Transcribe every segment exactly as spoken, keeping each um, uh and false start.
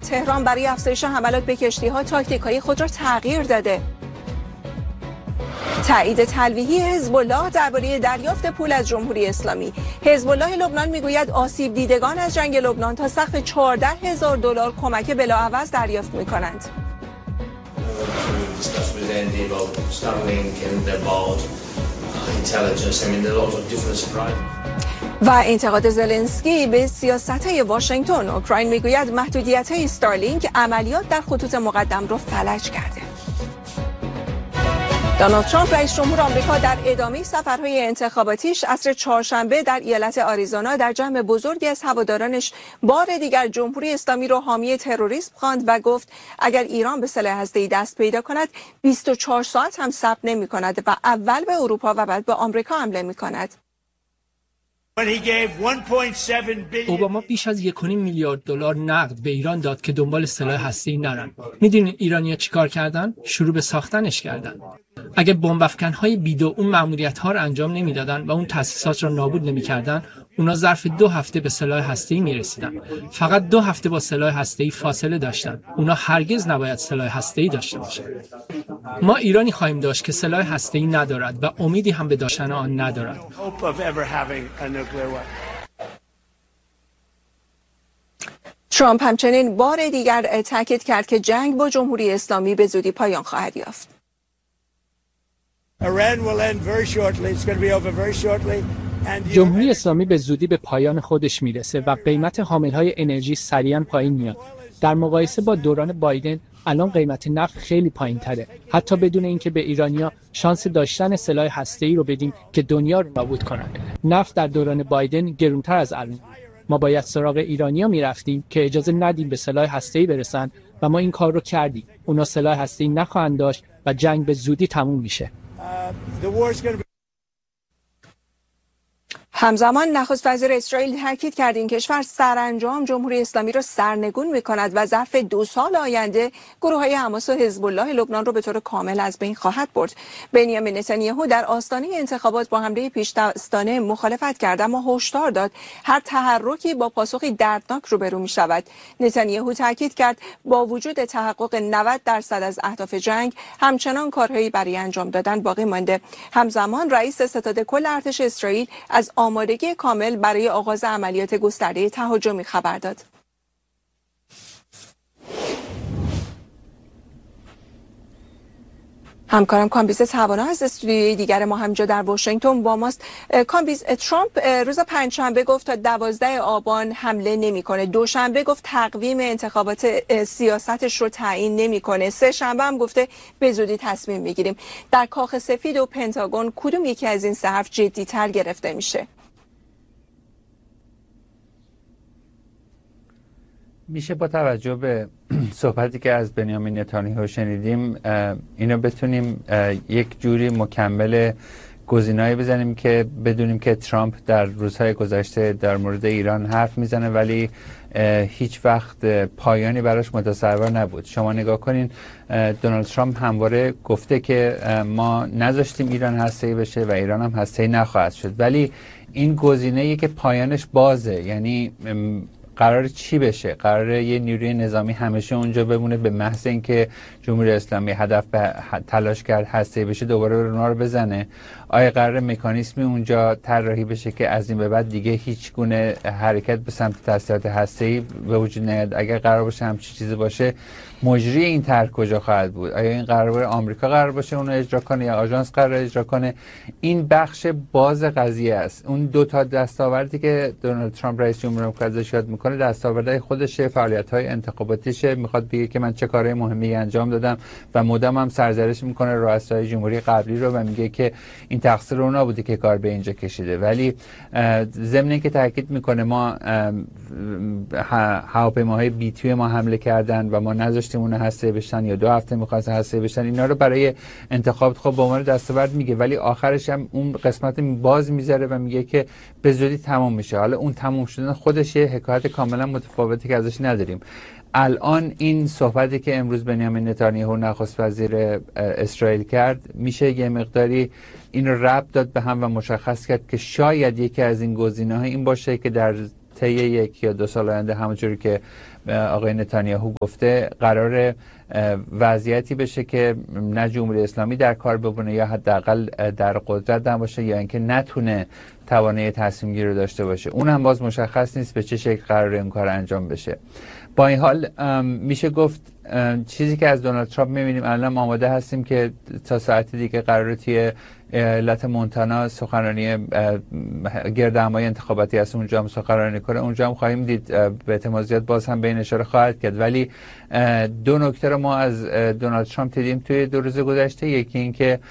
تهران برای افزایش حملات به کشتی‌ها تاکتیک‌های خود را تغییر داده. تایید تلویحی حزب الله درباره دریافت پول از جمهوری اسلامی. حزب الله لبنان میگوید آسیب دیدگان از جنگ لبنان تا سقف چهارده هزار دلار کمک بلاعوض دریافت می‌کنند. و انتقاد زلنسکی به سیاست‌های واشنگتن. اوکراین میگوید محدودیت‌های استارلینک عملیات در خطوط مقدم را فلج کرده. دونالد ترامپ رئیس جمهور آمریکا در ادامه سفرهای انتخاباتیش عصر چهارشنبه در ایالت آریزونا در جمع بزرگی از هوادارانش بار دیگر جمهوری اسلامی را حامی تروریسم خواند و گفت اگر ایران به سلاح هسته‌ای دست پیدا کند بیست و چهار ساعت هم صبر نمی‌کند و اول به اروپا و بعد به آمریکا حمله می‌کند. اوباما بیش از یک و نیم میلیارد دلار نقد به ایران داد که دنبال سلاح هسته‌ای نرن. میدونین ایرانی‌ها چیکار کردن؟ شروع به ساختنش کردن. اگه بمب افکن‌های بیدو اون مأموریت‌ها رو انجام نمیدادن و اون تأسیسات رو نابود نمی‌کردن، اونا ظرف دو هفته به سلاح هسته‌ای میرسیدن. فقط دو هفته با سلاح هسته‌ای فاصله داشتن. اونا هرگز نباید سلاح هسته‌ای داشته باشن. ما ایرانی خواهیم داشت که سلاح هسته‌ای ندارد و امیدی هم به داشتن آن ندارد. ترامپ همچنین بار دیگر تاکید کرد که جنگ با جمهوری اسلامی به زودی پایان خواهد یافت. جمهوری اسلامی به زودی به پایان خودش میرسه و قیمت حاملهای انرژی سریعا پایین میاد. در مقایسه با دوران بایدن الان قیمت نفت خیلی پایین تره، حتی بدون اینکه به ایرانیا شانس داشتن سلاح هسته‌ای رو بدیم که دنیا رو نابود کنن. نفت در دوران بایدن گرونتر از الان. ما باید سراغ ایرانیا میرفتیم که اجازه ندیم به سلاح هسته‌ای برسن و ما این کار رو کردیم. اونا سلاح هسته‌ای نخواهند داشت و جنگ به زودی تموم میشه. همزمان نخست وزیر اسرائیل تاکید کرد این کشور سرانجام جمهوری اسلامی را سرنگون می‌کند و ظرف دو سال آینده گروه‌های حماس و حزب الله لبنان را به طور کامل از بین خواهد برد. بنیامین نتانیاهو در آستانه انتخابات با حمله پیش‌دستانه مخالفت کرد اما هشدار داد هر تحرکی با پاسخی دردناک روبرو می‌شود. نتانیاهو تاکید کرد با وجود تحقق نود درصد از اهداف جنگ همچنان کارهایی برای انجام دادن باقی مانده. همزمان رئیس ستاد کل ارتش اسرائیل از آمادگی کامل برای آغاز عملیات گسترده تهاجمی خبر داد. همکارم کامبیز توانا از استودیوی دیگر ما همجا در واشنگتن با ماست. کامبیز، ترامپ روز پنجشنبه گفت تا دوازده آبان حمله نمی‌کنه. دوشنبه گفت تقویم انتخابات سیاستش رو تعیین نمی‌کنه. سه شنبه هم گفته به زودی تصمیم می‌گیریم. در کاخ سفید و پنتاگون کدوم یکی از این سه حرف جدی‌تر گرفته میشه؟ میشه با توجه به صحبتی که از بنیامین نتانیاهو شنیدیم اینو بتونیم یک جوری مکمل گزینه‌ای بزنیم که بدونیم که ترامپ در روزهای گذشته در مورد ایران حرف میزنه ولی هیچ وقت پایانی براش متصور نبود. شما نگاه کنین دونالد ترامپ همواره گفته که ما نذاشتیم ایران هسته‌ای بشه و ایران هم هسته‌ای نخواهد شد، ولی این گزینه‌ای که پایانش بازه، یعنی قرار چی بشه؟ قراره یه نیروی نظامی همیشه اونجا بمونه به محض اینکه جمهوری اسلامی هدف به تلاش کرد هسته‌ای بشه دوباره اونها رو بزنه؟ آیا قرار مکانیزمی اونجا طراحی بشه که از این به بعد دیگه هیچ گونه حرکت به سمت تسلیحات هسته‌ای به وجود نیاد؟ اگر قرار باشه همچین چیزی باشه مجری این طرح کجا خواهد بود؟ آیا این قرار باشه آمریکا قرار باشه اون رو اجرا کنه یا آژانس قرار اجرا کنه؟ این بخش باز قضیه است. اون دو تا دستاوردی که دونالد ترامپ رئیس جمهور آمریکا ازش یاد میکنه دستاوردهای خودشه، فعالیت‌های انتخاباتیشه، میخواد بگه که من چه کارهای مهمی انجام دادم و مدام هم سرزنش میکنه رؤسای جمهوری قبلی رو و میگه که این تقصیر اونا بوده که کار به اینجا کشیده. ولی ضمن اینکه تاکید میکنه ما هواپیماهای بی توی ما حمله کردن و ما نذاشتیم اون هسته بشن یا دو هفته می‌خواست هسته بشن، اینا رو برای انتخابات خب به عنوان دستاورد میگه، ولی آخرش هم اون قسمت باز میذاره و میگه که به زودی تمام میشه. حالا اون تمام شدن خودش یه حکایت کاملا متفاوتی که ازش نداریم. الان این صحبتی که امروز بنیامین نتانیاهو نخست وزیر اسرائیل کرد میشه یه مقداری این رو ربط داد به هم و مشخص کرد که شاید یکی از این گزینه‌ها این باشه که در طی یک یا دو سال آینده همونجوری که آقای نتانیاهو گفته قرار وضعیتی بشه که نه جمهوری اسلامی در کار ببونه یا حداقل در قدرت نباشه یا اینکه نتونه توانایی تصمیم گیری رو داشته باشه. اون هم باز مشخص نیست به چه شکل قرار این کار انجام بشه. با این حال میشه گفت چیزی که از دونالد ترامپ میبینیم الان آماده هستیم که تا ساعت دیگه قراره توی ایالت مونتانا سخنرانی گردهمایی انتخاباتی هست، اونجا هم سخنرانی کنه. اونجا هم خواهیم دید به احتمال زیاد باز هم به این اشاره خواهد کرد. ولی دو نکته رو ما از دونالد ترامپ دیدیم توی دو روز گذشته. یکی این که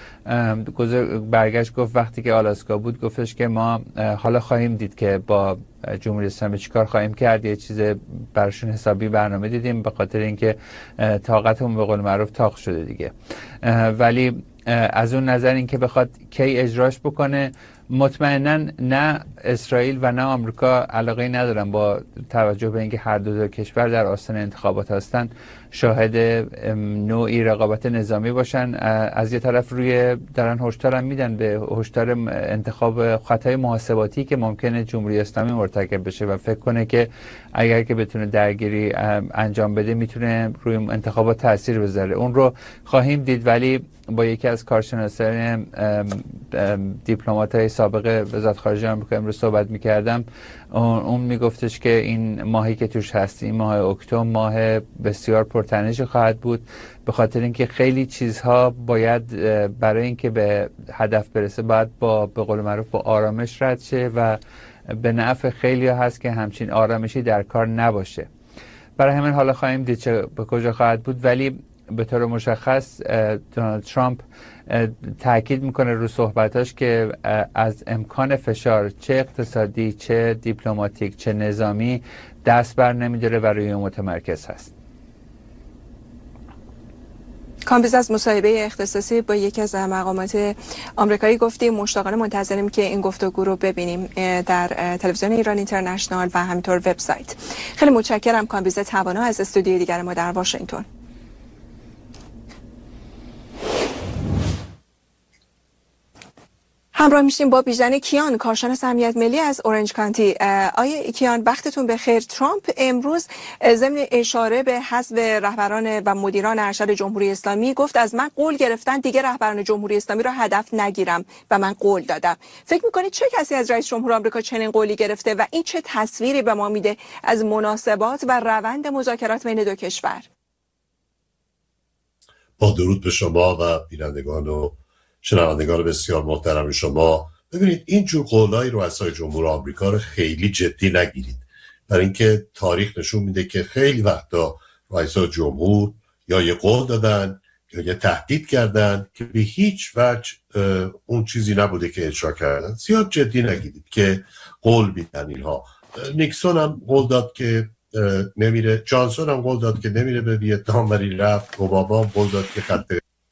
برگشت گفت وقتی که آلاسکا بود گفتش که ما حالا خواهیم دید که با جمهوری اسلامی چیکار خواهیم کرد. یه چیز براشون حسابی برنامه دیدیم به خاطر اینکه طاقتمون به قول معروف طاق شده دیگه. ولی از اون نظر این که بخواد کی اجراش بکنه، مطمئنا نه اسرائیل و نه آمریکا علاقه ندارن با توجه به اینکه هر دو کشور در آستان انتخابات هستن شاهد نوعی رقابت نظامی باشن. از یه طرف روی دارن هشدار هم میدن به هشدار انتخاب خطای محاسباتی که ممکنه جمهوری اسلامی مرتکب بشه و فکر کنه که اگر که بتونه درگیری انجام بده میتونه روی انتخابات تاثیر بذاره. اون رو خواهیم دید. ولی با یکی از کارشناسان دیپلمات‌های سابق وزارت خارجه آمریکا امروز صحبت می‌کردم. اون میگفتش که این ماهی که توش هستیم، ماه اکتبر، ماه بسیار پرتنشی خواهد بود به خاطر اینکه خیلی چیزها باید برای اینکه به هدف برسه باید با به قول معروف با آرامش رد شه و به نفع خیلی هست که همچین آرامشی در کار نباشه. برای همین حالا خواهیم دید چه به کجا خواهد بود. ولی به طور مشخص دونالد ترامپ تاکید میکنه رو صحبتاش که از امکان فشار چه اقتصادی چه دیپلماتیک چه نظامی دست بر نمیداره و روی متمرکز هست. کامبیز از مصاحبه اختصاصی با یکی از مقامات آمریکایی گفتیم مشتاقانه منتظریم که این گفتگو رو ببینیم در تلویزیون ایران اینترنشنال و همینطور وبسایت. خیلی متشکرم کامبیز توانا از استودیوی دیگر ما در واشنگتن. همراه میشیم با بیژن کیان، کارشناس امنیت ملی از اورنج کانتی. آیه کیان وقتتون بخیر. ترامپ امروز ضمن اشاره به حذف رهبران و مدیران ارشد جمهوری اسلامی گفت از من قول گرفتن دیگه رهبران جمهوری اسلامی را هدف نگیرم و من قول دادم. فکر میکنید چه کسی از رئیس جمهور آمریکا چنین قولی گرفته و این چه تصویری به ما میده از مناسبات و روند مذاکرات بین دو کشور؟ با درود به شما و بینندگان و شنوندگان بسیار محترم شما. ببینید این جور قولای رؤسای جمهور آمریکا رو خیلی جدی نگیرید، برای اینکه تاریخ نشون میده که خیلی وقتا رؤسای جمهور یا یه قول دادن یا یه تهدید کردن که به هیچ وجه اون چیزی نبوده که اجرا کردن. زیاد جدی نگیرید که قول میدن اینها. نیکسون هم قول داد که نمیره، جانسون هم قول داد که نمیره به ویتنام ولی رفت، اوباما هم قول داد که خط.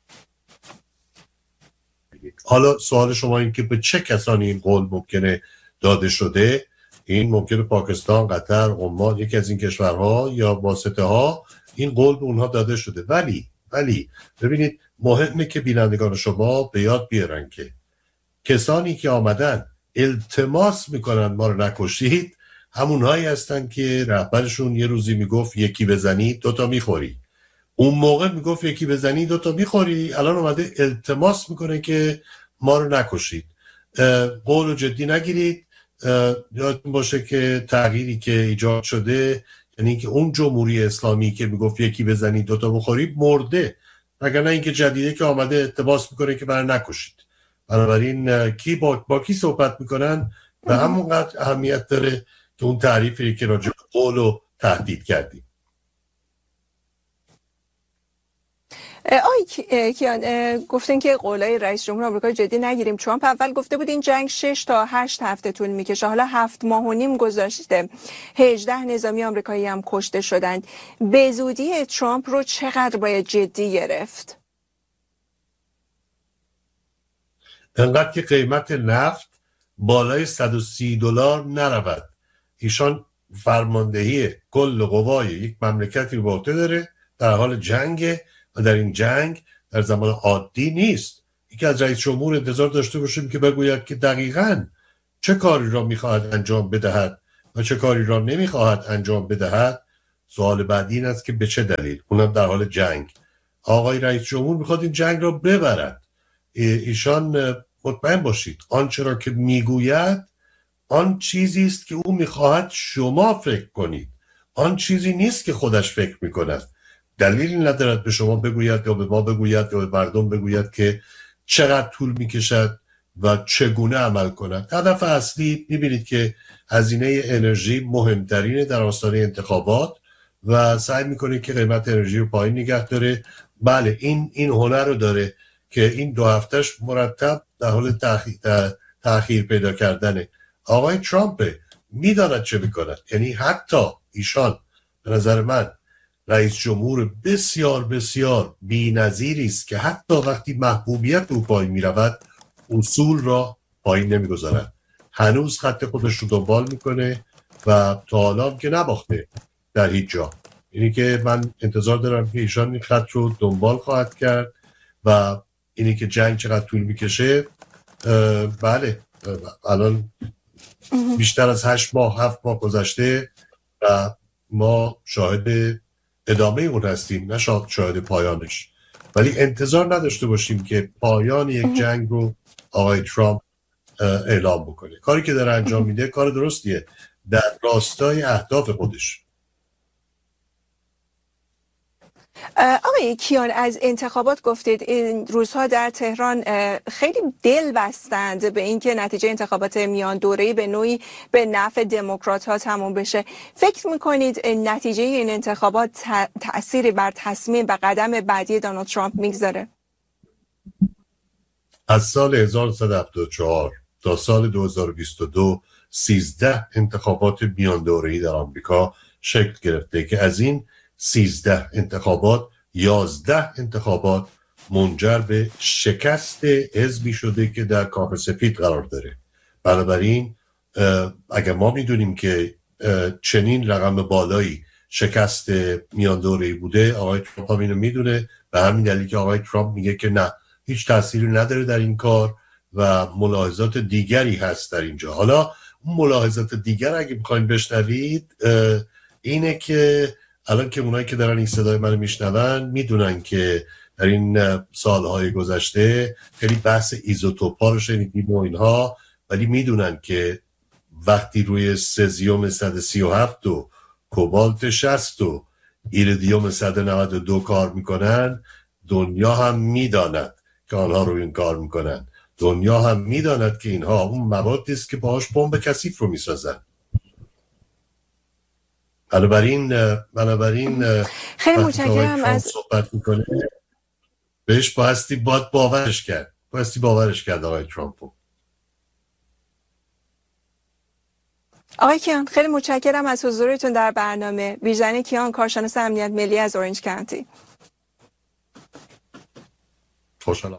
حالا سوال شما این که به چه کسانی این قول ممکنه داده شده؟ این ممکنه پاکستان، قطر، عمان، یکی از این کشورها یا واسطه ها این قول به اونها داده شده. ولی ولی ببینید مهمه که بینندگان شما به یاد بیارن که کسانی که آمدن التماس میکنن ما رو نکشید همونهایی هستن که رهبرشون یه روزی میگفت یکی بزنی دوتا میخوری. اون موقع میگفت یکی بزنی دوتا میخوری، الان اومده التماس میکنه که ما رو نکشید. قول رو جدی نگیرید. یادتون باشه که تغییری که ایجاد شده یعنی که اون جمهوری اسلامی که میگفت یکی بزنی دوتا بخوری مرده، وگرنه اینکه جدیده که آمده التماس میکنه که برای نکشید. بنابراین کی با, با کی صحبت میکنن و همونقدر اهمیت داره که اون تعریفی که راجع به قول رو تهدید کردیم. آی کیان گفتن که قولای رئیس جمهور آمریکا جدی نگیریم. ترامپ اول گفته بود این جنگ شش تا هشت هفته طول میکشه، حالا هفت ماه و نیم گذشته، هجده نظامی آمریکایی هم کشته شدند. به زودی ترامپ رو چقدر باید جدی گرفت؟ انقدر که قیمت نفت بالای صد و سی دلار نرود. ایشان فرماندهی کل قوای یک مملکتی رو به عهده داره، در حال جنگ و در این جنگ در زمان عادی نیست. یکی از رئیس جمهور انتظار داشته باشیم که بگوید که دقیقاً چه کاری را میخواهد انجام بدهد و چه کاری را نمیخواهد انجام بدهد سوال بعدی این است که به چه دلیل، اونم در حال جنگ. آقای رئیس جمهور میخواد این جنگ را ببرد. ایشان مطمئن باشید آنچه را که میگوید آن چیزی است که او میخواهد شما فکر کنید، آن چیزی نیست که خودش فکر میکند. دلیلی ندارد به شما بگوید یا به ما بگوید یا به مردم بگوید که چقدر طول میکشد و چگونه عمل کند. هدف اصلی میبینید که هزینه انرژی مهمترینه در آستانه انتخابات و سعی میکنه که قیمت انرژی رو پایین نگه داره. بله این این هنر رو داره که این دو هفتهش مرتب در حال تأخیر, تأخیر پیدا کردنه. آقای ترامپ میداند چه میکند، یعنی حتی ایشان به نظر من رئیس جمهور بسیار بسیار بی‌نظیری است که حتی وقتی محبوبیت او پایین میرود اصول را پایین نمیگذارد. هنوز خط خودش رو دنبال میکنه و تا حالا که نباخته در هیچ جا. اینی که من انتظار دارم که ایشان این خط رو دنبال خواهد کرد و اینی که جنگ چقدر طول میکشه. بله الان بیشتر از هشت ماه هفت ماه گذشته و ما شاهد ادامه اون هستیم، نه شاهد پایانش. ولی انتظار نداشته باشیم که پایان یک جنگ رو آقای ترامپ اعلام بکنه. کاری که داره انجام میده کار درستیه در راستای اهداف خودش. آقای کیان از انتخابات گفتید این روزها در تهران خیلی دل بستند به اینکه نتیجه انتخابات میان دوره‌ای به نوعی به نفع دموکرات‌ها تموم بشه. فکر می‌کنید نتیجه این انتخابات تأثیری بر تصمیم و قدم بعدی دونالد ترامپ میگذاره؟ از سال هزار و سیصد و هفتاد و چهار تا سال دو هزار و بیست و دو سیزده انتخابات میان دوره‌ای در آمریکا شکل گرفته که از این سیزده انتخابات یازده انتخابات منجر به شکست حزبی شده که در کاخ سفید قرار داره. بنابراین اگر ما میدونیم که چنین رقم بالایی شکست میان دوره‌ای بوده، آقای ترامپ هم اینو میدونه، به همین دلیل که آقای ترامپ میگه که نه هیچ تأثیری نداره در این کار و ملاحظات دیگری هست در اینجا. حالا اون ملاحظات دیگر اگه میخواین بشنوید اینه که الان که اونایی که دارن این صدای منو میشنون میدونن که در این سالهای گذشته خیلی بحث ایزوتوپا رو شنیدیم و اینها، ولی میدونن که وقتی روی سزیوم صد و سی و هفت و کوبالت شصت و ایریدیوم صد و نود و دو کار میکنن، دنیا هم میداند که آنها روی این کار میکنن. دنیا هم میداند که اینها اون موادی است که باهاش بمب کثیف رو میسازن. بنابراین بنابراین خیلی متشکرم از صحبت میکنه بهش بایستی باید باورش کرد بایستی باورش کرد آقای ترامپو. آقای کیان خیلی متشکرم از حضورتون در برنامه. ویژن کیان، کارشناس امنیت ملی از اورنج کانتی. خوشحالم.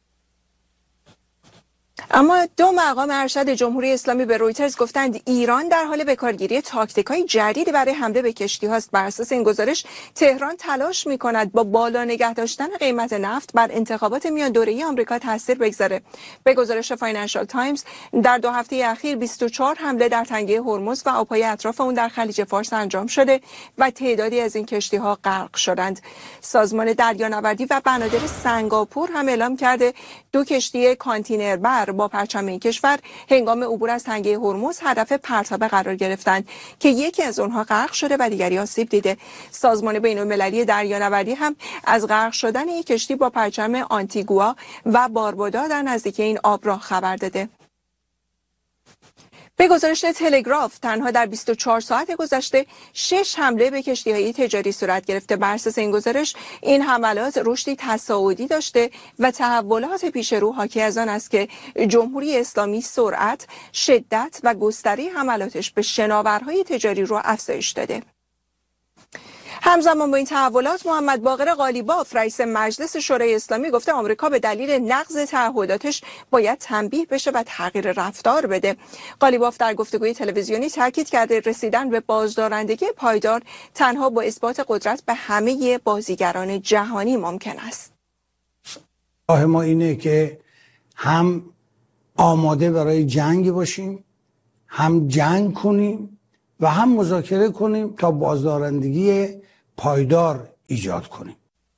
اما دو مقام ارشد جمهوری اسلامی به رویترز گفتند ایران در حال بکارگیری تاکتیک‌های جدیدی برای حمله به کشتی‌هاست. بر اساس این گزارش تهران تلاش می‌کند با بالا نگه داشتن قیمت نفت بر انتخابات میان دوره‌ای آمریکا تاثیر بگذاره. به گزارش فاینانشال تایمز در دو هفته اخیر بیست و چهار حمله در تنگه هرمز و آب‌های اطراف اون در خلیج فارس انجام شده و تعدادی از این کشتی‌ها غرق شدند. سازمان دریانوردی و بنادر سنگاپور هم اعلام کرده دو کشتی کانتینربر با پرچم این کشور هنگام عبور از تنگه هرمز هدف پرتابه قرار گرفتند که یکی از آنها غرق شده و دیگری آسیب دیده. سازمان بین‌المللی دریانوردی هم از غرق شدن یک کشتی با پرچم آنتیگوا و باربودا در نزدیکی این آبراه خبر داده. به گزارش تلگراف تنها در بیست و چهار ساعت گذشته شش حمله به کشتی‌های تجاری صورت گرفته. بر اساس این گزارش این حملات رشدی تصاعدی داشته و تحولات پیش رو حاکی از آن است که جمهوری اسلامی سرعت، شدت و گستره حملاتش به شناورهای تجاری رو افزایش داده. همزمان با این تحولات محمد باقر قالیباف رئیس مجلس شورای اسلامی گفته آمریکا به دلیل نقض تعهداتش باید تنبیه بشه و تغییر رفتار بده. قالیباف در گفتگوی تلویزیونی تاکید کرده رسیدن به بازدارندگی پایدار تنها با اثبات قدرت به همه بازیگران جهانی ممکن است. راه ما اینه که هم آماده برای جنگ باشیم، هم جنگ کنیم و هم مذاکره کنیم تا بازدارندگی پایدار ایجاد کنیم.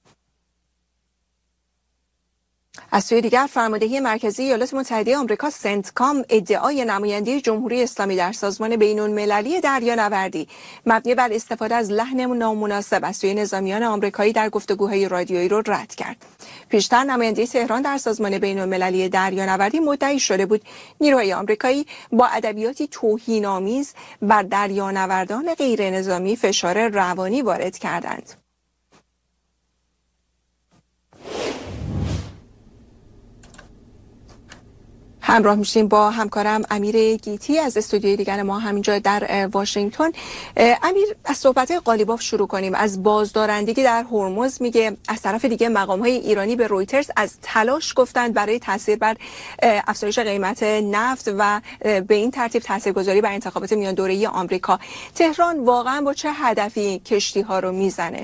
از سوی دیگر فرماندهی مرکزی ایالات متحده آمریکا سنتکام ادعای نماینده جمهوری اسلامی در سازمان بین‌المللی دریانوردی مبنی بر استفاده از لحن نامناسب از سوی نظامیان آمریکایی در گفتگوهای رادیویی را رد کرد. پیشتر نماینده تهران در سازمان بین‌المللی دریانوردی مدعی شده بود نیروهای آمریکایی با ادبیاتی توهین‌آمیز بر دریانوردان غیر نظامی فشار روانی وارد کردند. همراه میشیم با همکارم امیر گیتی از استودیوی دیگر ما همینجا در واشنگتن. امیر، از صحبت قالیباف شروع کنیم. از بازدارندگی در هرمز میگه، از طرف دیگه مقام‌های ایرانی به رویترز از تلاش گفتند برای تاثیر بر افزایش قیمت نفت و به این ترتیب تاثیرگذاری بر انتخابات میان دوره‌ای آمریکا. تهران واقعا با چه هدفی کشتی‌ها رو میزنه؟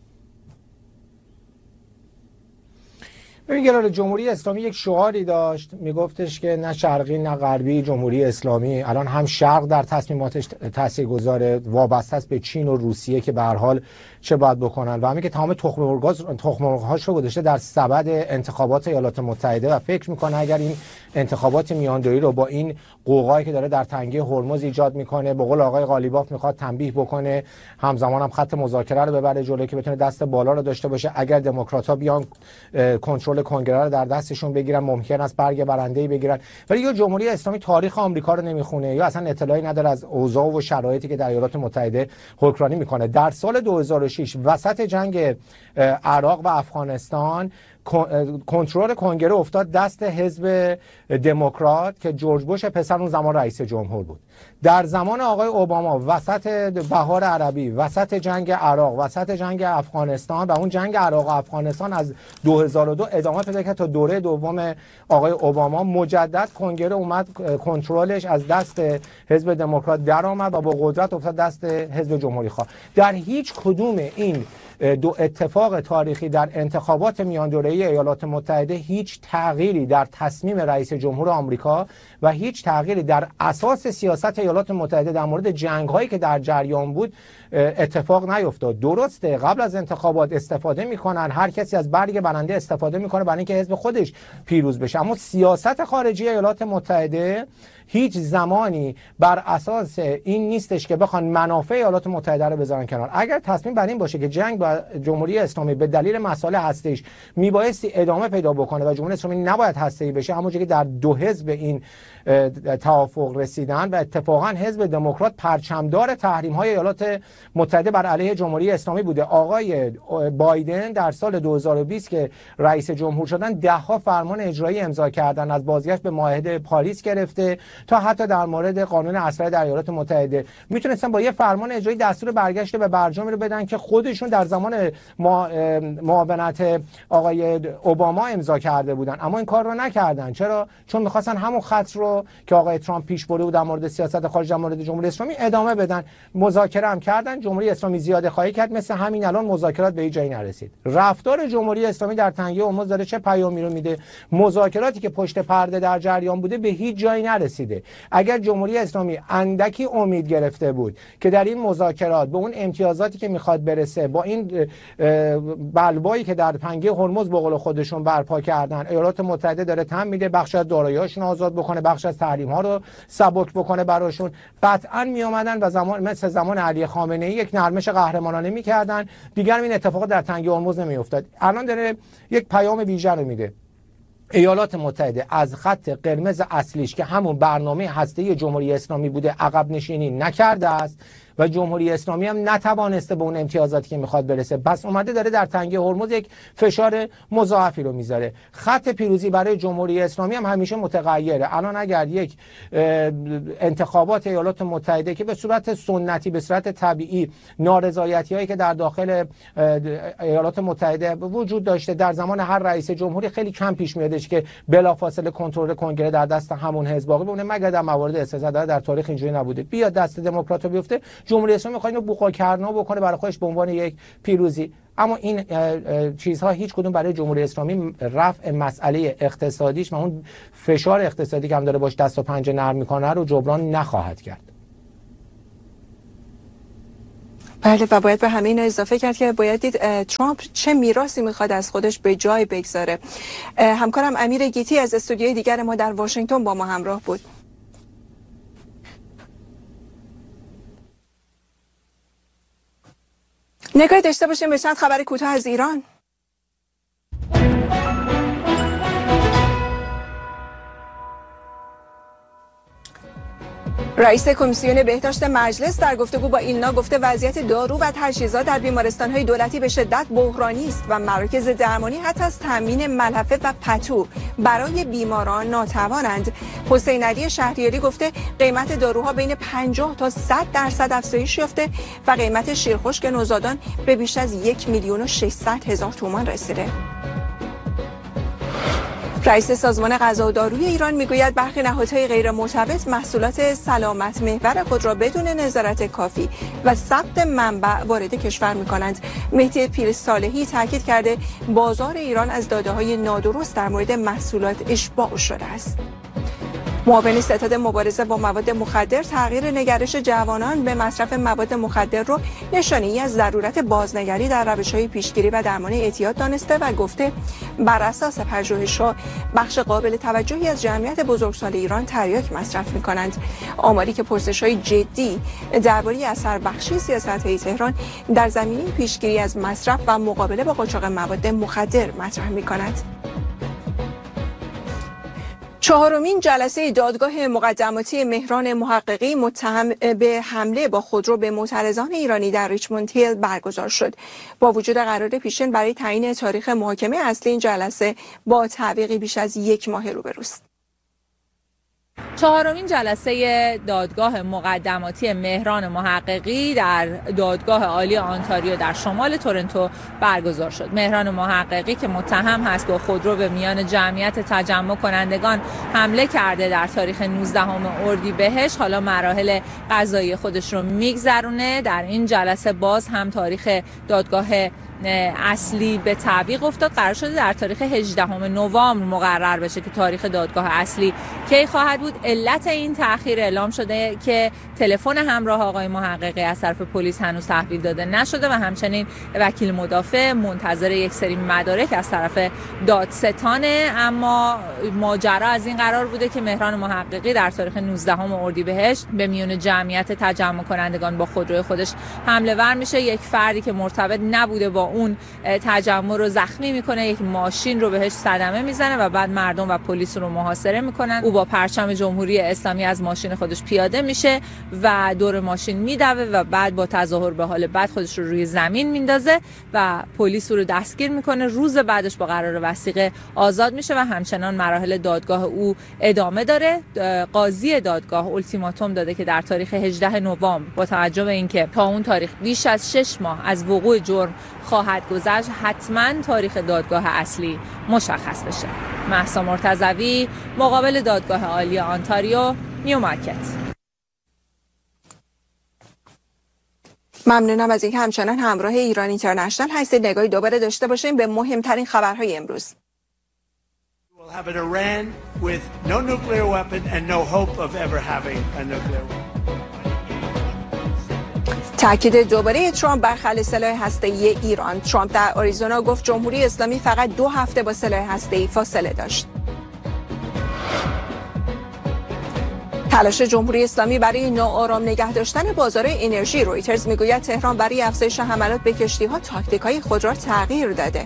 ببین گلال، جمهوری اسلامی یک شعاری داشت میگفتش که نه شرقی نه غربی جمهوری اسلامی. الان هم شرق در تصمیماتش تاثیرگذاره، وابسته است به چین و روسیه که به هر حال چه باید بکنن و همین که تمام تخم مرغ تخم مرغ‌هاش رو گذاشته در سبد انتخابات ایالات متحده و فکر میکنه اگر این انتخابات میاندویی رو با این قوقایی که داره در تنگه هرمز ایجاد میکنه، به قول آقای قالیباف میخواد تنبیه بکنه، همزمان هم خط مذاکره رو ببره جلوی که بتونه دست بالا رو داشته باشه. اگر دموکرات‌ها بیان کنترل کنگره رو در دستشون بگیرن ممکن است برگ برنده‌ای بگیرن. ولی یا جمهوری اسلامی تاریخ آمریکا رو نمیخونه یا اصلا اطلاعی نداره از اوضاع و شرایطی که در ایالات متحده حکمرانی میکنه. در سال دو هزار و شش وسط جنگ عراق و افغانستان کنترل کنگره افتاد دست حزب دموکرات که جورج بوش پسر اون زمان رئیس جمهور بود. در زمان آقای اوباما وسط بهار عربی، وسط جنگ عراق، وسط جنگ افغانستان و اون جنگ عراق و افغانستان از دو هزار و دو ادامه پیدا کرد تا دوره دوم آقای اوباما. مجدد کنگره اومد کنترلش از دست حزب دموکرات در آمد و با قدرت افتاد دست حزب جمهوری خواه. در هیچ کدوم این دو اتفاق تاریخی در انتخابات میان دوره‌ای ایالات متحده هیچ تغییری در تصمیم رئیس جمهور آمریکا و هیچ تغییری در اساس سیاست ایالات متحده در مورد جنگ‌هایی که در جریان بود اتفاق نیفتاد. درسته قبل از انتخابات استفاده میکنن، هر کسی از برگ برنده استفاده میکنه برای اینکه حزب خودش پیروز بشه، اما سیاست خارجی ایالات متحده هیچ زمانی بر اساس این نیستش که بخوان منافع ایالات متحده رو بذارن کنار. اگر تصمیم بر این باشه که جنگ با جمهوری اسلامی به دلیل مسائل هسته‌ایش میبایستی ادامه پیدا بکنه و جمهوری اسلامی نباید هسته‌ای بشه، همونجوری که در دو حزب این توافق رسیدن و اتفاقا حزب دموکرات پرچمدار تحریم‌های ایالات متحده بر علیه جمهوری اسلامی بوده. آقای بایدن در سال دو هزار و بیست که رئیس جمهور شدن ده ها فرمان اجرایی امضا کردن، از بازگشت به معاهده پاریس گرفته تا حتی در مورد قانون اسلحه در ایالات متحده میتونستن با یه فرمان اجرایی دستور برگشت به برجامی رو بدن که خودشون در زمان معاونت آقای اوباما امضا کرده بودن، اما این کار رو نکردن. چرا؟ چون می‌خواستن همون خط رو که آقای ترامپ پیش برده بود در مورد سیاست خارجی در مورد جمهوری اسلامی ادامه بدن. مذاکره هم کردن، جمهوری اسلامی زیاده خواهی کرد، مثل همین الان مذاکرات به هیچ جایی نرسید. رفتار جمهوری اسلامی در تنگه هرمز داره چه پیامی رو میده؟ مذاکراتی که پشت پرده در جریان بوده به هیچ جایی نرسیده. اگر جمهوری اسلامی اندکی امید گرفته بود که در این مذاکرات به اون امتیازاتی که میخواد برسه، با این بلوایی که در تنگه هرمز به قول خودشون برپا کردن، ایالات متحده داره تم میده بخش از دارایی‌هاشون آزاد بکنه، بخش از تحریم ها رو سبک بکنه براشون، قطعا می اومدن و زمان مثل زمان علی خامنه‌ای یک نرمش قهرمانانه میکردن، دیگر این اتفاقات در تنگه هرمز نمیافتاد. الان داره یک پیام ویژه رو میده. ایالات متحده از خط قرمز اصلیش که همون برنامه هسته‌ای جمهوری اسلامی بوده عقب نشینی نکرده است و جمهوری اسلامی هم نتوانسته به اون امتیازاتی که میخواد برسه. پس اومده داره در تنگه هرمز یک فشار مضاعفی رو میذاره. خط پیروزی برای جمهوری اسلامی هم همیشه متغیره. الان اگر یک انتخابات ایالات متحده که به صورت سنتی، به صورت طبیعی نارضایتی‌هایی که در داخل ایالات متحده وجود داشته در زمان هر رئیس جمهوری خیلی کم پیش میادش که بلافاصله کنترل کنگره در دست همون حزب باقی بمونه، مگر در موارد استثنایی در تاریخ اینجوری نبوده. بیاد دست دموکرات‌ها بیفته، جمهوری اسلامی می‌خواد اینو بوقاکرنا بکنه برای خودش به عنوان یک پیروزی. اما این چیزها هیچ کدوم برای جمهوری اسلامی رفع مسئله اقتصادیش و اون فشار اقتصادی که هم داره باش دست و پنجه نرم میکنه رو جبران نخواهد کرد. بله و باید به همین اضافه کرد که باید دید ترامپ چه میراثی میخواد از خودش به جای بگذاره. همکارم امیر گیتی از استودیوی دیگر ما در واشنگتن با ما همراه بود. نگاه داشته باشیم به چند خبر کوتاه از ایران. رئیس کمیسیون بهداشت مجلس در گفتگو با ایلنا گفته وضعیت دارو و تجهیزات در بیمارستان‌های دولتی به شدت بحرانی است و مراکز درمانی حتی از تامین ملحفه و پتو برای بیماران ناتوانند. حسین علی شهریاری گفته قیمت داروها بین پنجاه تا صد درصد افزایش یافته و قیمت شیرخشک نوزادان به بیش از یک میلیون و ششصد هزار تومان رسیده. رئیس سازمان غذا و داروی ایران میگوید برخی نهادهای غیر مرتبط محصولات سلامت محور خود را بدون نظارت کافی و ثبت منبع وارد کشور میکنند. مهدی پیر صالحی تاکید کرده بازار ایران از داده‌های نادرست در مورد محصولات اشباع شده است. معاون ستاد مبارزه با مواد مخدر تغییر نگرش جوانان به مصرف مواد مخدر رو نشانه‌ای از ضرورت بازنگری در روش‌های پیشگیری و درمان اعتیاد دانسته و گفته بر اساس پژوهش‌ها بخش قابل توجهی از جمعیت بزرگسال ایران تریاک مصرف می‌کنند. آماری که پرسش‌های جدی درباره اثر بخشی سیاست‌های تهران در زمینه پیشگیری از مصرف و مقابله با قاچاق مواد مخدر مطرح می‌کند. چهارمین جلسه دادگاه مقدماتی مهران محققی متهم به حمله با خودرو به معترضان ایرانی در ریچموند هیل برگزار شد. با وجود قرار پیشین برای تعیین تاریخ محاکمه اصلی این جلسه با تعویقی بیش از یک ماه روبروست. چهارمین جلسه دادگاه مقدماتی مهران محققی در دادگاه عالی آنتاریو در شمال تورنتو برگزار شد. مهران محققی که متهم هست با خودرو به میان جمعیت تجمع کنندگان حمله کرده در تاریخ نوزدهم اردیبهشت حالا مراحل قضایی خودش رو میگذرونه. در این جلسه باز هم تاریخ دادگاه اصلی به تعویق افتاد. قرار شده در تاریخ هجدهم نوامبر مقرر بشه که تاریخ دادگاه اصلی کی خواهد بود. علت این تأخیر اعلام شده که تلفن همراه آقای محققی از طرف پلیس هنوز تحویل داده نشده و همچنین وکیل مدافع منتظر یک سری مدارک از طرف دادستانه. اما ماجرا از این قرار بوده که مهران محققی در تاریخ نوزدهم اردیبهشت به میون جمعیت تجمع کنندگان با خودروی خودش حمله ور میشه. یک فردی که مرتبط نبوده با اون تجمع رو زخمی میکنه، یک ماشین رو بهش صدمه میزنه و بعد مردم و پلیس رو محاصره میکنن. او با پرچم جمهوری اسلامی از ماشین خودش پیاده میشه و دور ماشین میدوه و بعد با تظاهر به حال بد خودش رو روی زمین میندازه و پلیس رو دستگیر میکنه. روز بعدش با قرار وثیقه آزاد میشه و همچنان مراحل دادگاه او ادامه داره. قاضی دادگاه التیماتوم داده که در تاریخ هجدهم نوامبر با توجه به اینکه تا اون تاریخ بیش از شش ماه از وقوع جرم خواهد گذشت حتما تاریخ دادگاه اصلی مشخص بشه. مهسا مرتضوی، مقابل دادگاه عالی آنتاریو، نیومارکت. ممنونم از اینکه همچنان همراه ایران اینترنشنال هستید. نگاهی دوباره داشته باشیم به مهمترین خبرهای امروز. تأکید دوباره ترامپ بر خلع سلاح هسته‌ای ایران. ترامپ در آریزونا گفت جمهوری اسلامی فقط دو هفته با سلاح هسته‌ای فاصله داشت. تلاش جمهوری اسلامی برای ناآرام نگه داشتن بازار انرژی. رویترز میگوید تهران برای افزایش حملات به کشتی‌ها تاکتیک‌های خود را تغییر داده.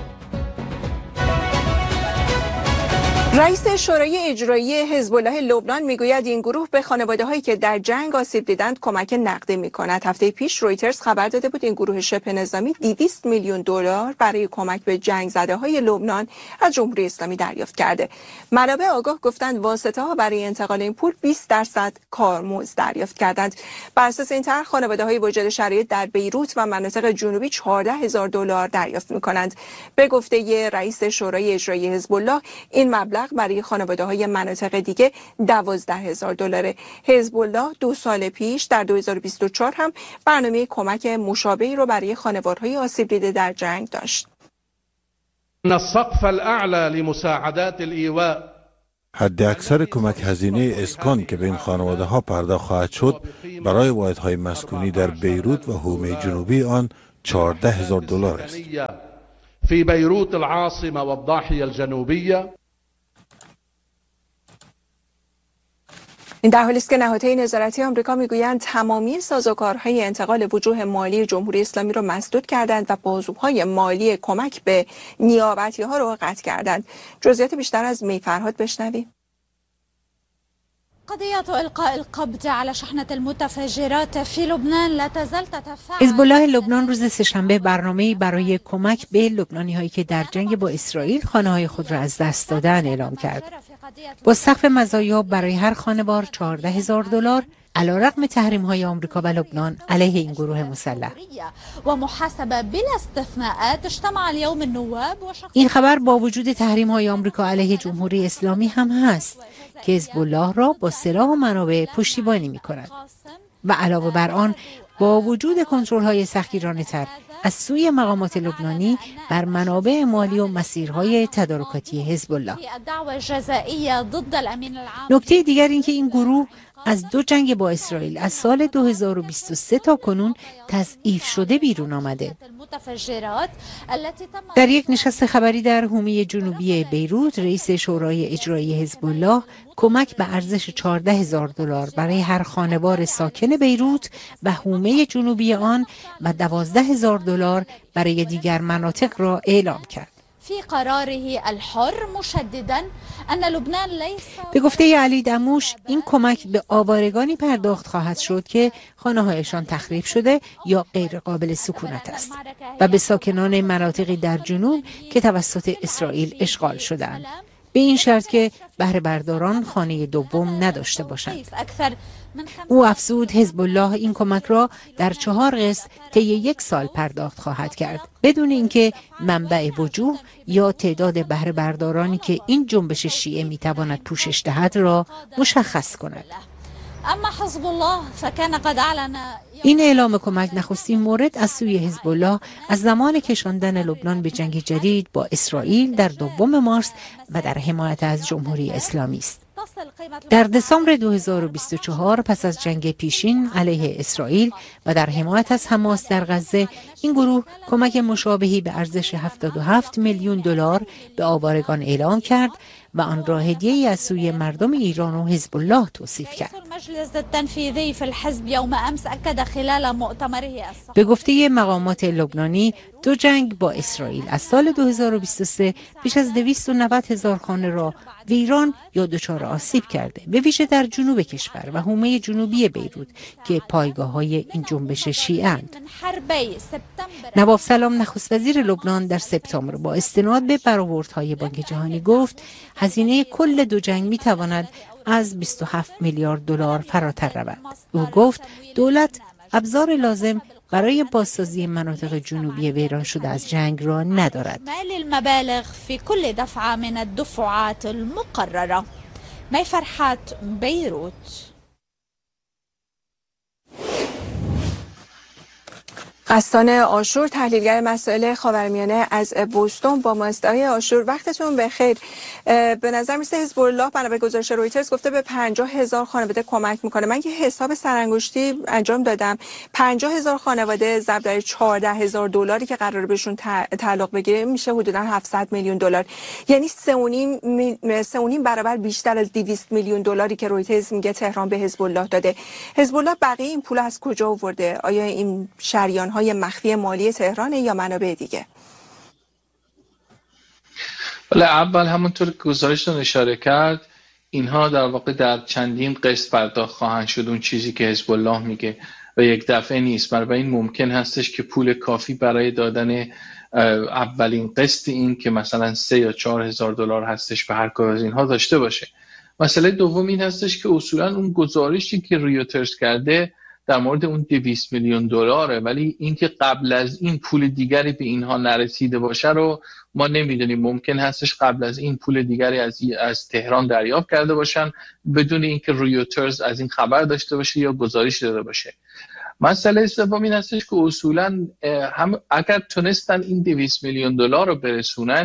رئیس شورای اجرایی حزب الله لبنان میگوید این گروه به خانواده‌هایی که در جنگ آسیب دیدند کمک نقدی می‌کند. هفته پیش رویترز خبر داده بود این گروه شبه نظامی دویست میلیون دلار برای کمک به جنگ زده‌های لبنان از جمهوری اسلامی دریافت کرده. منابع آگاه گفتند واسطه‌ها برای انتقال این پول بیست درصد کارمزد دریافت کردند. بر اساس این طرح خانواده‌های واجد شرایط در بیروت و مناطق جنوبی چهارده هزار دلار دریافت می‌کنند. به گفته رئیس شورای اجرایی حزب الله این مبلغ برای خانواده‌های مناطق دیگه دوازده هزار دلار. حزب الله دو سال پیش در دو هزار و بیست و چهار هم برنامه کمک مشابهی رو برای خانواده‌های آسیب دیده در جنگ داشت. السقف الأعلى لمساعدات الإيواء حد اکثر کمک هزینه اسکان که به این خانواده ها پرداخت خواهد شد برای واحدهای مسکونی در بیروت و حومه جنوبی آن چهارده هزار دلار است. في بيروت العاصمة والضاحية الجنوبية. این در حالی است که نهادهای نظارتی آمریکا میگویند تمامی سازوکارهای انتقال وجوه مالی جمهوری اسلامی را مسدود کردند و بازوهای مالی کمک به نیابتی‌ها را قطع کردند. جزئیات بیشتر از می فرهاد بشنویم. قضية إلقاء القبض على شحنة المتفجرات في لبنان لا تزال تتفاعل. حزب الله لبنان روز سه‌شنبه برنامه‌ای برای کمک به لبنانی‌هایی که در جنگ با اسرائیل خانه‌های خود را از دست دادن اعلام کرد. با سقف مزایا برای هر خانوار چهارده هزار دلار علیرغم تحریم‌های آمریکا و لبنان علیه این گروه مسلح. ومحاسبة بلا استثناءات اجتمع اليوم النواب. این خبر با وجود تحریم‌های آمریکا علیه جمهوری اسلامی هم هست که حزب الله را با سلاح و منابع پشتیبانی می‌کند و علاوه بر آن با وجود کنترل‌های سختگیرانه‌تر از سوی مقامات لبنانی بر منابع مالی و مسیرهای تدارکاتی حزب الله. نکته دیگر این که این گروه از دو جنگ با اسرائیل از سال دو هزار و بیست و سه تا کنون تضعیف شده بیرون آمده. در یک نشست خبری در حومه جنوبی بیروت، رئیس شورای اجرایی حزب الله کمک به ارزش چهارده هزار دلار برای هر خانوار ساکن بیروت و حومه جنوبی آن و دوازده هزار دلار برای دیگر مناطق را اعلام کرد. في قراره الحر مشددا ان لبنان ليس. به گفته علی دموش این کمک به آوارگانی پرداخت خواهد شد که خانه‌هایشان تخریب شده یا غیر قابل سکونت است و به ساکنان مناطقی در جنوب که توسط اسرائیل اشغال شده‌اند، به این شرط که بهره برداران خانه دوم نداشته باشند. او افزود حزب الله این کمک را در چهار قسط طی یک سال پرداخت خواهد کرد بدون اینکه منبع وجوه یا تعداد بهره بردارانی که این جنبش شیعه میتواند پوشش دهد را مشخص کند. اما حزب الله فكان قد اعلن. این اعلام کمک نخستین مورد از سوی حزب الله از زمان کشاندن لبنان به جنگ جدید با اسرائیل در دوم مارس و در حمایت از جمهوری اسلامی است. در دسامبر دو هزار و بیست و چهار پس از جنگ پیشین علیه اسرائیل و در حمایت از حماس در غزه، این گروه کمک مشابهی به ارزش هفتاد و هفت میلیون دلار به آوارگان اعلام کرد و آن را هدیه‌ای از سوی مردم ایران و حزب الله توصیف کرد. به گفته مقامات لبنانی، دو جنگ با اسرائیل از سال دو هزار و بیست و سه بیش از دویست و نود هزار خانه را ویران یا دچار آسیب کرده، به ویژه در جنوب کشور و حومه جنوبی بیروت که پایگاه‌های این جنبش شیعه اند. نواف سلام نخست وزیر لبنان در سپتامبر با استناد به برآوردهای بانک جهانی گفت هزینه کل دو جنگ می‌تواند از بیست و هفت میلیارد دلار فراتر رود. او گفت دولت ابزار لازم برای بازسازی مناطق جنوبی ویران شده از جنگ را ندارد. مال المبالغ في كل دفعة من الدفعات المقررة. می فرحات، بیروت. غسان آشور، تحلیلگر مسائل خاورمیانه از بوستون با ماست. آقای آشور وقتتون بخیر. به نظر میسه حزب الله بنا به گزارش رویترز گفته به پنجاه هزار خانواده کمک میکنه. من یه حساب سرانگشتی انجام دادم، پنجاه هزار خانواده ضرب در چهارده هزار دلاری که قراره بهشون تعلق بگیره میشه حدودا هفتصد میلیون دلار، یعنی سه و نیم برابر بیشتر از دویست میلیون دلاری که رویترز میگه تهران به حزب الله داده. حزب الله بقیه این پول از کجا آورده؟ آیا این شریان های مخفی مالی تهران یا منابع دیگه؟ بله، اول همونطور که گزارشتون اشاره کرد اینها در واقع در چندین قسط پرداخت خواهند شد، اون چیزی که حزب الله میگه و یک دفعه نیست. برای این ممکن هستش که پول کافی برای دادن اولین قسط این که مثلا سه یا چهار هزار دلار هستش به هر کدوم از اینها داشته باشه. مسئله دوم این هستش که اصولا اون گزارشی که ریوترز کرده در مورد اون دویست میلیون دلاره، ولی اینکه قبل از این پول دیگری به اینها نرسیده باشه رو ما نمیدونیم. ممکن هستش قبل از این پول دیگری از از تهران دریافت کرده باشن بدون اینکه ریوترز از این خبر داشته باشه یا گزارش داده باشه. مسئله سوم این هستش که اصولا هم اگر تونستن این دویست میلیون دلار رو برسونن،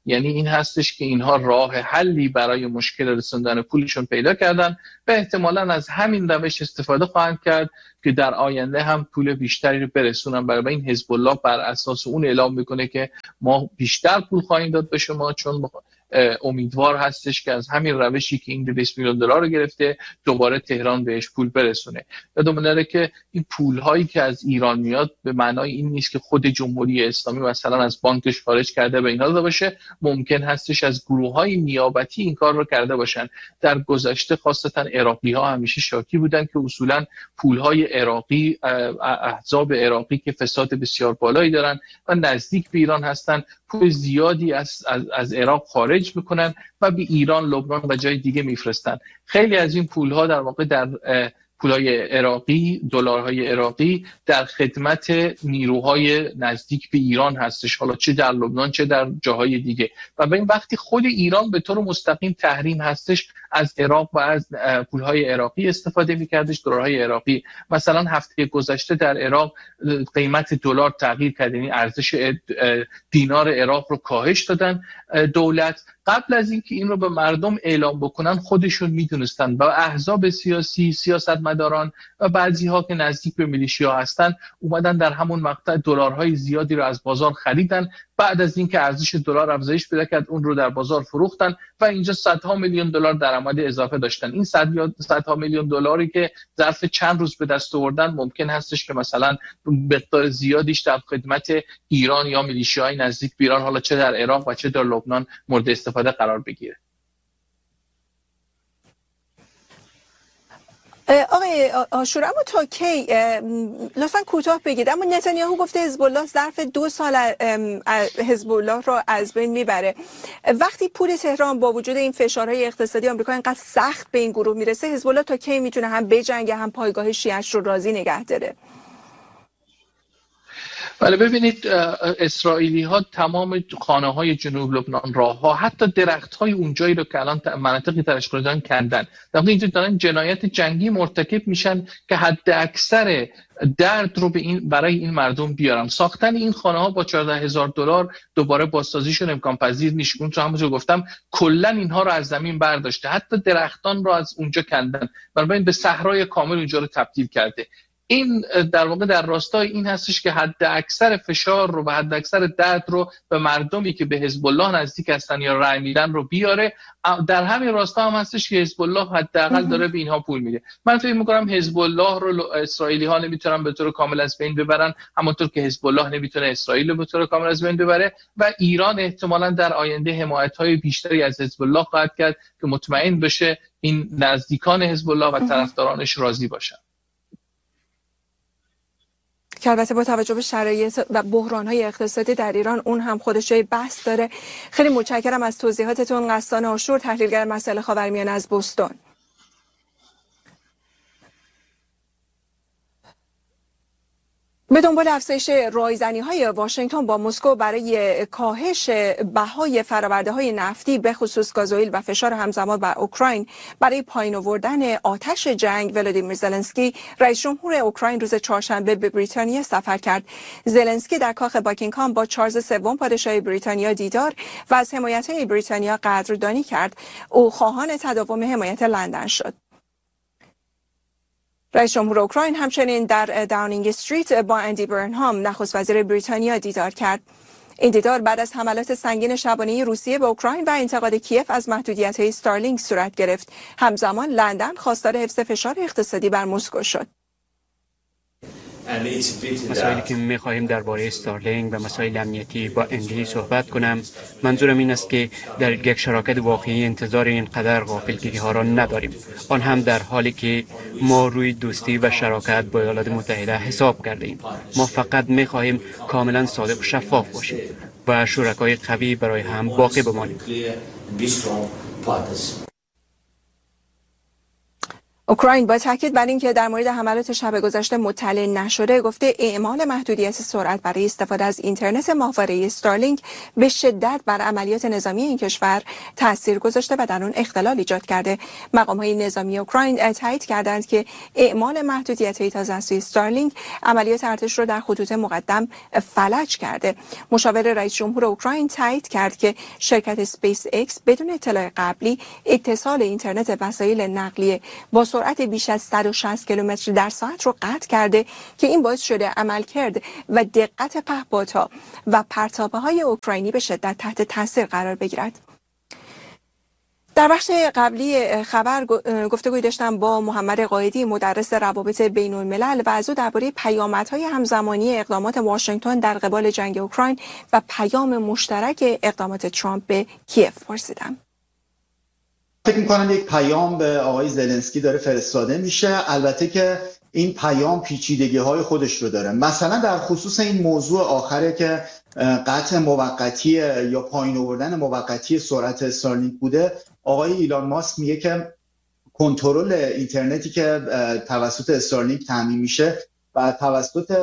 یعنی این هستش که اینها راه حلی برای مشکل رسوندن پولشون پیدا کردن و احتمالاً از همین روش استفاده خواهند کرد که در آینده هم پول بیشتری رو برسونن. برای این حزب الله بر اساس اون اعلام میکنه که ما بیشتر پول خواهیم داد به شما، چون امیدوار هستش که از همین روشی که این دویست میلیون دلار رو گرفته دوباره تهران بهش پول برسونه. یادمون نره که این پول هایی که از ایران میاد به معنای این نیست که خود جمهوری اسلامی مثلا از بانکش خارج کرده به اینا داده باشه، ممکن هستش از گروه های نیابتی این کار رو کرده باشن. در گذشته خاصتا عراقی ها همیشه شاکی بودن که اصولا پول های عراقی، احزاب عراقی که فساد بسیار بالایی دارن و نزدیک به ایران هستن، پول زیادی از, از, از عراق خارج میکنن و به ایران، لبنان و جای دیگه میفرستن. خیلی از این پولها در واقع در پولهای عراقی، دلارهای عراقی در خدمت نیروهای نزدیک به ایران هستش، حالا چه در لبنان چه در جاهای دیگه. و به این وقتی خود ایران به طور مستقیم تحریم هستش از عراق و از پولهای عراقی استفاده میکردش، دلارهای عراقی. مثلا هفته گذشته در عراق قیمت دلار تغییر کرد، یعنی ارزش دینار عراق رو کاهش دادن دولت. قبل از اینکه این رو به مردم اعلام بکنن خودشون میدونستن و احزاب سیاسی، سیاستمداران و بعضی ها که نزدیک به میلیشیا هستن اومدن در همون مقطع دلارهای زیادی رو از بازار خریدن. بعد از اینکه ارزش دلار افزایش پیدا کرد اون رو در بازار فروختن و اینجا صدها میلیون دلار درآمد اضافه داشتن. این صدها میلیون دلاری که ظرف چند روز به دست آوردن ممکن هستش که مثلا مقدار زیادیش در خدمت ایران یا میلیشیاهای نزدیک به ایران، حالا چه در عراق و چه در لبنان، مورد استفاده قرار بگیره. آقای آشور، اما تا کی لطفاً کوتاه بگید، اما نتانیاهو گفته حزب الله ظرف دو سال حزب الله رو از بین میبره. وقتی پول تهران با وجود این فشارهای اقتصادی آمریکا اینقدر سخت به این گروه میرسه، حزب الله تا کی میتونه هم بجنگه هم پایگاه شیعه‌اش رو راضی نگه داره؟ بله ببینید، اسرائیلی ها تمام خانه های جنوب لبنان، راه ها، حتی درخت های اونجایی رو که الان مناطقی ترش کردن کندن. در واقع اینجا دارن جنایت جنگی مرتکب میشن که حد اکثر درد رو به این برای این مردم بیارم. ساختن این خانه ها با چهارده هزار دلار دوباره بازسازیشون امکان پذیر نیست. اون چون همونجا گفتم کلا اینها رو از زمین برداشته، حتی درختان رو از اونجا کندن، بنابراین به صحرای کامل اونجا رو تبدیل کرده. این در واقع در راستای این هستش که حد اکثر فشار رو و حد اکثر درد رو به مردمی که به حزب الله نزدیک هستن یا رأی میدن رو بیاره. در همین راستا هم هستش که حزب الله حداقل داره به اینها پول میده. من فکر میکنم حزب الله رو اسرائیلی ها نمیتونن به طور کامل از بین ببرن، همونطور که حزب الله نمیتونه اسرائیل رو به طور کامل از بین ببره، و ایران احتمالاً در آینده حمایت های بیشتری از حزب الله خواهد کرد که مطمئن بشه این نزدیکان حزب الله و طرفدارانش راضی باشن. که البته با توجه به شرایط و بحران‌های اقتصادی در ایران اون هم خودش جای بحث داره. خیلی متشکرم از توضیحاتتون. قسطان آشور، تحلیلگر مسائل خاورمیانه از بوستون. به دنبال افزایش رایزنی‌های واشنگتن با مسکو برای کاهش بهای فرآورده‌های نفتی به خصوص گازوئیل و فشار همزمان بر اوکراین برای پایین آوردن آتش جنگ، ولادیمیر زلنسکی رئیس جمهور اوکراین روز چهارشنبه به بریتانیا سفر کرد. زلنسکی در کاخ باکینگهام با چارلز سوم پادشاه بریتانیا دیدار و از حمایت‌های بریتانیا قدردانی کرد. او خواهان تداوم حمایت لندن شد. رئیس جمهور اوکراین همچنین در داونینگ استریت با اندی برنهام نخست وزیر بریتانیا دیدار کرد. این دیدار بعد از حملات سنگین شبانه روسیه به اوکراین و انتقاد کیف از محدودیت‌های استارلینک صورت گرفت. همزمان لندن خواستار حفظ فشار اقتصادی بر مسکو شد. مسائلی که می‌خواهیم درباره استارلینگ و مسائل امنیتی با اندی صحبت کنم، منظورم این است که در یک شراکت واقعی انتظار اینقدر غافلگیری ها را نداریم، آن هم در حالی که ما روی دوستی و شراکت با ایالات متحده حساب کرده ایم. ما فقط می‌خواهیم کاملا صادق و شفاف باشیم و شرکای قوی برای هم باقی بمانیم. اوکراین با تاکید بر اینکه در مورد حملات شب گذشته مطلع نشده، گفته اعمال محدودیت سرعت برای استفاده از اینترنت ماهواره استارلینک به شدت بر عملیات نظامی این کشور تاثیر گذاشته و در آن اختلال ایجاد کرده. مقام‌های نظامی اوکراین تایید کردند که اعمال محدودیت‌های تازه از سوی استارلینک عملیات ارتش را در خطوط مقدم فلج کرده. مشاور رئیس جمهور اوکراین تایید کرد که شرکت اسپیس ایکس بدون اطلاع قبلی اتصال اینترنت وسایل نقلیه با سرعت بیش از صد و شصت کیلومتر در ساعت رو قطع کرده که این باعث شده عملکرد و دقت پهپادها و پرتابه‌های اوکراینی به شدت تحت تاثیر قرار بگیرد. در بخش قبلی خبر گفتگوی داشتم با محمد قائدی، مدرس روابط بین الملل، و از او درباره پیامدهای همزمانی اقدامات واشنگتن در قبال جنگ اوکراین و پیام مشترک اقدامات ترامپ به کیف پرسیدم. فکر می‌کنم یک پیام به آقای زلنسکی داره فرستاده میشه، البته که این پیام پیچیدگی‌های خودش رو داره. مثلا در خصوص این موضوع آخره که قطع موقتی یا پایین آوردن موقتی سرعت استارلینک بوده، آقای ایلان ماسک میگه که کنترل اینترنتی که توسط استارلینک تامین میشه و توسط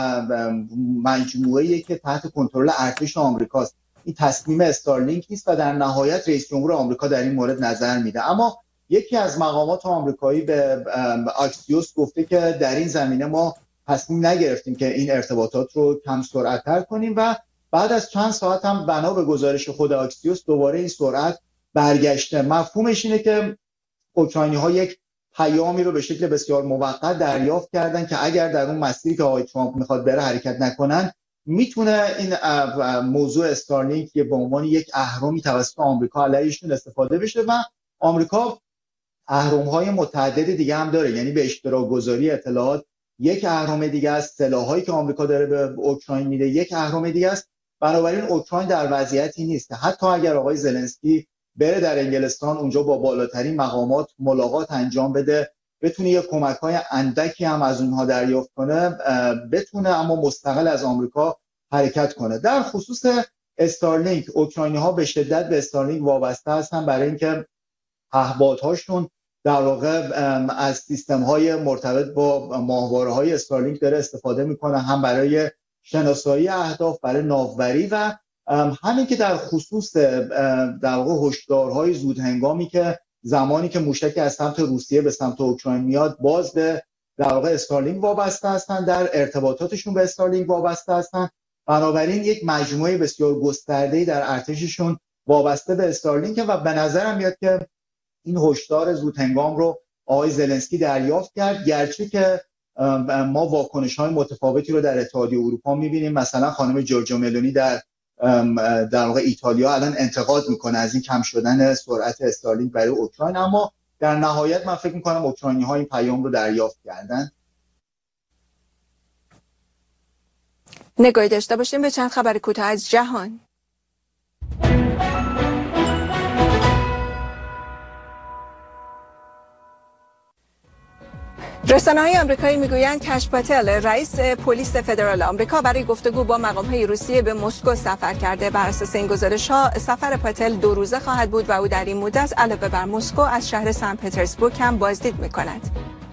مجموعه‌ای که تحت کنترل ارتش آمریکاست، این تصمیم استارلینک نیست و در نهایت رئیس جمهور آمریکا در این مورد نظر میده. اما یکی از مقامات آمریکایی به آکسیوس گفته که در این زمینه ما تصمیم نگرفتیم که این ارتباطات رو کم سرعت‌تر کنیم و بعد از چند ساعت هم بنا به گزارش خود آکسیوس دوباره این سرعت برگشته. مفهومش اینه که اوکراینی‌ها یک پیامی رو به شکل بسیار موقت دریافت کردن که اگر در اون مسیری که آقای ترامپ میخواد بره حرکت نکنن، میتونه این موضوع استارلینک به عنوان یک اهرمی توسط آمریکا علیهشون استفاده بشه و آمریکا اهرم‌های متعدد دیگه هم داره، یعنی به اشتراک گذاری اطلاعات یک اهرم دیگه است، سلاحایی که آمریکا داره به اوکراین میده یک اهرم دیگه است. بنابراین اوکراین در وضعیتی نیست که حتی اگر آقای زلنسکی بره در انگلستان اونجا با بالاترین مقامات ملاقات انجام بده، بتونه یک کمک‌های اندکی هم از اونها دریافت کنه، بتونه اما مستقل از آمریکا حرکت کنه. در خصوص استارلینک، اوکراینی‌ها به شدت به استارلینک وابسته هستن برای اینکه پهپادهاشون در واقع از سیستم‌های مرتبط با ماهواره‌های استارلینک داره استفاده میکنه، هم برای شناسایی اهداف، برای ناوبری و همین که در خصوص در واقع هشدارهای زود هنگامی که زمانی که موشکی از سمت روسیه به سمت اوکراین میاد باز به در واقع استارلینک وابسته هستن، در ارتباطاتشون به استارلینک وابسته هستن. بنابراین یک مجموعه بسیار گسترده‌ای در ارتششون وابسته به استارلینک و به نظرم میاد که این هشدار زود هنگام رو آقای زلنسکی دریافت کرد، گرچه که ما واکنش‌های متفاوتی رو در اتحادیه اروپا می‌بینیم. مثلا خانم جورجیا ملونی در در واقع ایتالیا الان انتقاد میکنه از این کم شدن سرعت استارلینک برای اوکراین، اما در نهایت من فکر میکنم اوکراینی‌ها این پیام رو دریافت کردن. نگاهی داشته باشیم به چند خبر کوتاه از جهان. رسانه‌های آمریکایی میگویند کش پاتل، رئیس پلیس فدرال آمریکا، برای گفتگو با مقام‌های روسیه به مسکو سفر کرده. بر اساس این گزارش‌ها سفر پاتل دو روزه خواهد بود و او در این مدت علاوه بر مسکو از شهر سن پترزبورگ هم بازدید می‌کند.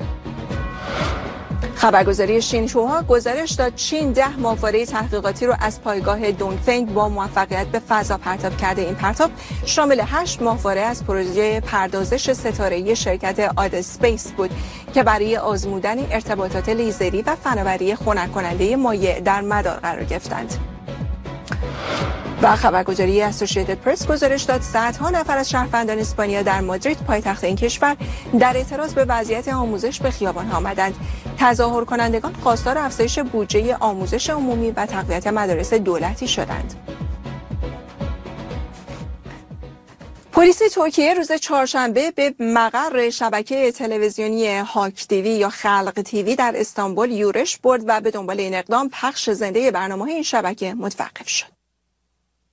خبرگزاری شینشوها گزارش داد چین ده ماهواره تحقیقاتی رو از پایگاه دونگفنگ با موفقیت به فضا پرتاب کرده. این پرتاب شامل هشت ماهواره از پروژه پردازش ستاره‌ای شرکت آداسپیس بود که برای آزمودن ارتباطات لیزری و فناوری خنک کننده مایع در مدار قرار گرفتند. و خبرگزاری اسوسییتد پرس گزارش داد صدها نفر از شهروندان اسپانیا در مادرید پایتخت این کشور در اعتراض به وضعیت آموزش به خیابان آمدند. تظاهر کنندگان خواستار افزایش بودجه آموزش عمومی و تقویت مدارس دولتی شدند. پلیس ترکیه روز چهارشنبه به مقر شبکه تلویزیونی هاک تیوی یا خلق تیوی در استانبول یورش برد و به دنبال این اقدام پخش زنده برنامه‌های این شبکه متوقف شد.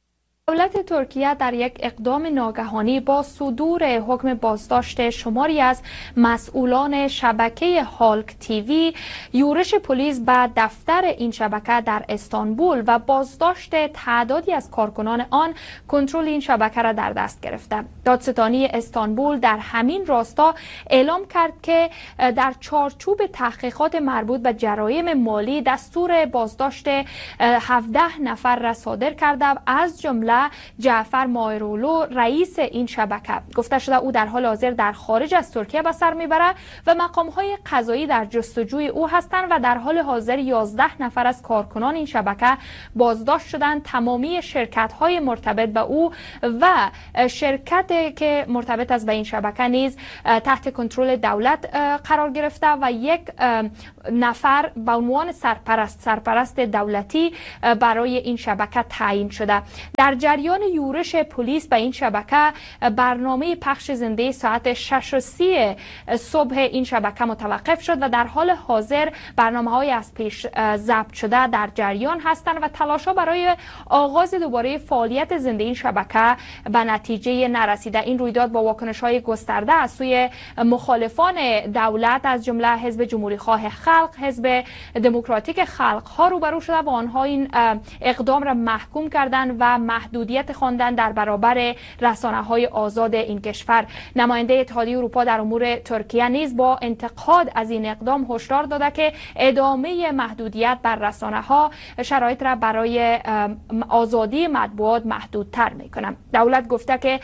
دولت ترکیه در یک اقدام ناگهانی با صدور حکم بازداشت شماری از مسئولان شبکه هالک تیوی، یورش پلیس به دفتر این شبکه در استانبول و بازداشت تعدادی از کارکنان آن، کنترل این شبکه را در دست گرفته. دادستانی استانبول در همین راستا اعلام کرد که در چارچوب تحقیقات مربوط به جرایم مالی دستور بازداشت هفده نفر را صادر کرده، از جمله جعفر مایرولو رئیس این شبکه. گفته شده او در حال حاضر در خارج از ترکیه به سر میبره و مقامهای قضایی در جستجوی او هستند و در حال حاضر یازده نفر از کارکنان این شبکه بازداشت شدند. تمامی شرکت های مرتبط به او و شرکت که مرتبط است به این شبکه نیز تحت کنترل دولت قرار گرفته و یک نفر به عنوان سرپرست سرپرست دولتی برای این شبکه تعیین شده. در جریان یورش پلیس به این شبکه، برنامه پخش زنده ساعت شش و سی صبح این شبکه متوقف شد و در حال حاضر برنامه‌های از پیش ضبط شده در جریان هستند و تلاش‌ها برای آغاز دوباره فعالیت زنده این شبکه به نتیجه نرسیده. این رویداد با واکنش‌های گسترده از سوی مخالفان دولت از جمله حزب جمهوری خواه خلق، حزب دموکراتیک خلق ها روبرو شده و آنها این اقدام را محکوم کردند و محدودیت خواندن در برابر رسانه‌های آزاد این کشور. نماینده اتحادیه اروپا در امور ترکیه نیز با انتقاد از این اقدام هشدار داده که ادامه محدودیت بر رسانه‌ها شرایط را برای آزادی مطبوعات محدودتر می‌کنه. دولت گفته که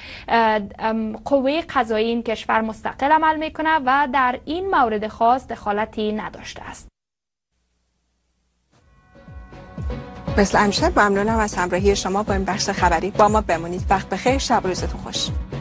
قوه قضایی این کشور مستقل عمل می‌کنه و در این مورد خاص دخالتی نداشته است. مثل امشب ممنونم از همراهی شما با این بخش خبری. با ما بمونید. وقت بخیر. شب روزتون خوش.